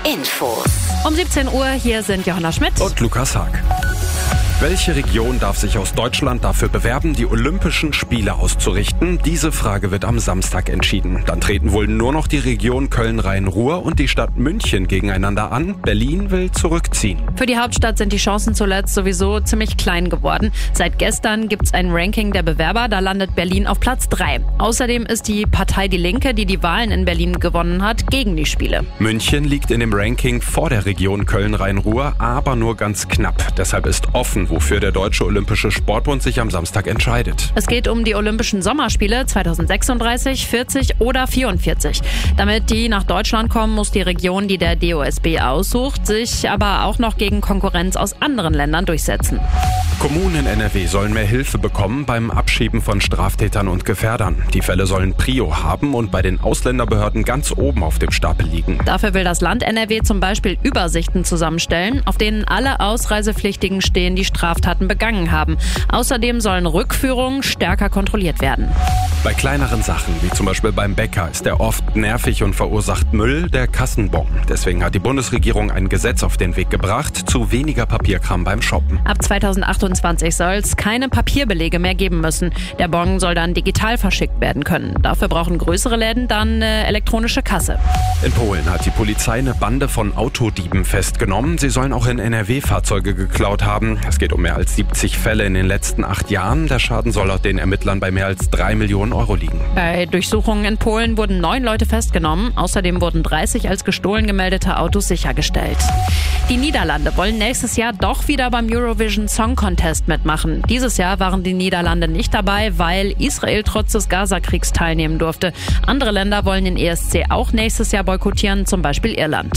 Infos. Um 17 Uhr, hier sind Johanna Schmidt und Lukas Haag. Welche Region darf sich aus Deutschland dafür bewerben, die Olympischen Spiele auszurichten? Diese Frage wird am Samstag entschieden. Dann treten wohl nur noch die Region Köln-Rhein-Ruhr und die Stadt München gegeneinander an. Berlin will zurückziehen. Für die Hauptstadt sind die Chancen zuletzt sowieso ziemlich klein geworden. Seit gestern gibt's ein Ranking der Bewerber, da landet Berlin auf Platz 3. Außerdem ist die Partei Die Linke, die die Wahlen in Berlin gewonnen hat, gegen die Spiele. München liegt in dem Ranking vor der Region Köln-Rhein-Ruhr, aber nur ganz knapp. Deshalb ist offen, wofür der Deutsche Olympische Sportbund sich am Samstag entscheidet. Es geht um die Olympischen Sommerspiele 2036, 40 oder 44. Damit die nach Deutschland kommen, muss die Region, die der DOSB aussucht, sich aber auch noch gegen Konkurrenz aus anderen Ländern durchsetzen. Kommunen in NRW sollen mehr Hilfe bekommen beim Abschieben von Straftätern und Gefährdern. Die Fälle sollen Prio haben und bei den Ausländerbehörden ganz oben auf dem Stapel liegen. Dafür will das Land NRW zum Beispiel Übersichten zusammenstellen, auf denen alle Ausreisepflichtigen stehen, die Straftaten begangen haben. Außerdem sollen Rückführungen stärker kontrolliert werden. Bei kleineren Sachen, wie zum Beispiel beim Bäcker, ist er oft nervig und verursacht Müll, der Kassenbon. Deswegen hat die Bundesregierung ein Gesetz auf den Weg gebracht, zu weniger Papierkram beim Shoppen. Ab 2028 soll es keine Papierbelege mehr geben müssen. Der Bon soll dann digital verschickt werden können. Dafür brauchen größere Läden dann eine elektronische Kasse. In Polen hat die Polizei eine Bande von Autodieben festgenommen. Sie sollen auch in NRW Fahrzeuge geklaut haben. Es geht um mehr als 70 Fälle in den letzten 8 Jahren. Der Schaden soll laut den Ermittlern bei mehr als 3 Millionen Euro liegen. Bei Durchsuchungen in Polen wurden 9 Leute festgenommen. Außerdem wurden 30 als gestohlen gemeldete Autos sichergestellt. Die Niederlande wollen nächstes Jahr doch wieder beim Eurovision Song Contest mitmachen. Dieses Jahr waren die Niederlande nicht dabei, weil Israel trotz des Gazakriegs teilnehmen durfte. Andere Länder wollen den ESC auch nächstes Jahr boykottieren, zum Beispiel Irland.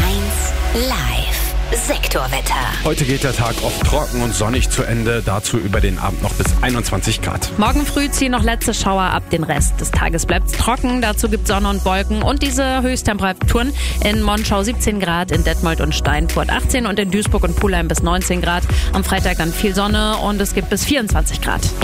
1 Live. Sektorwetter. Heute geht der Tag oft trocken und sonnig zu Ende, dazu über den Abend noch bis 21 Grad. Morgen früh ziehen noch letzte Schauer ab, den Rest des Tages bleibt es trocken, dazu gibt es Sonne und Wolken und diese Höchsttemperaturen in Monschau 17 Grad, in Detmold und Steinfurt 18 und in Duisburg und Pulheim bis 19 Grad. Am Freitag dann viel Sonne und es gibt bis 24 Grad. 1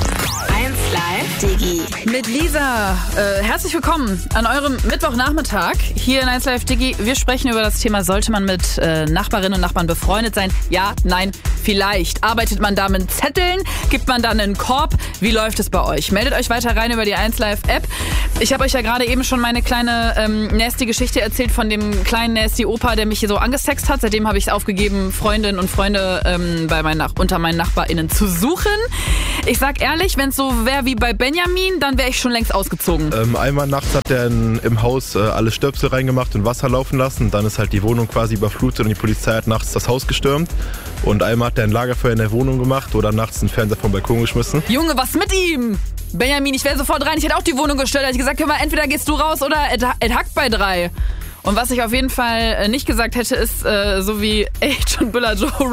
Live Digi. Mit Lisa. Herzlich willkommen an eurem Mittwochnachmittag hier in 1 Live Digi. Wir sprechen über das Thema, sollte man mit Nachbarinnen und Nachbarn befreundet sein? Ja, nein, vielleicht. Arbeitet man da mit Zetteln? Gibt man dann einen Korb? Wie läuft es bei euch? Meldet euch weiter rein über die 1 Live App. Ich habe euch ja gerade eben schon meine kleine nasty Geschichte erzählt von dem kleinen nasty Opa, der mich hier so angesext hat. Seitdem habe ich es aufgegeben, Freundinnen und Freunde unter meinen NachbarInnen zu suchen. Ich sag ehrlich, wenn es so wäre wie bei Benjamin, dann wäre ich schon längst ausgezogen. Einmal nachts hat er im Haus alle Stöpsel reingemacht und Wasser laufen lassen. Dann ist halt die Wohnung quasi überflutet und die Polizei hat nachts das Haus gestürmt. Und einmal hat er ein Lagerfeuer in der Wohnung gemacht oder nachts einen Fernseher vom Balkon geschmissen. Junge, was mit ihm? Benjamin, ich wäre sofort rein. Ich hätte auch die Wohnung gestellt. Ich gesagt, hör mal, entweder gehst du raus oder es hackt bei 3. Und was ich auf jeden Fall nicht gesagt hätte, ist so wie John Billa Joe